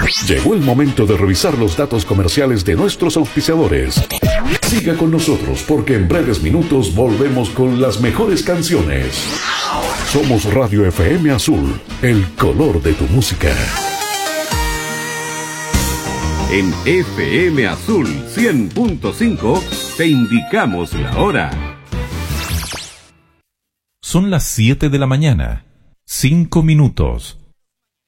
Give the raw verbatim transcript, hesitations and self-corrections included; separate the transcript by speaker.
Speaker 1: Llegó el momento de revisar los datos comerciales de nuestros auspiciadores. Siga con nosotros porque en breves minutos volvemos con las mejores canciones. Somos Radio F M Azul, el color de tu música.
Speaker 2: En F M Azul cien punto cinco te indicamos la hora.
Speaker 3: Son las siete de la mañana, cinco minutos.